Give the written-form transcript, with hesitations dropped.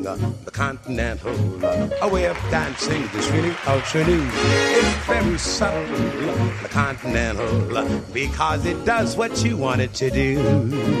The continental, a way of dancing that's really ultra new. It's very subtle, the continental, because it does what you want it to do.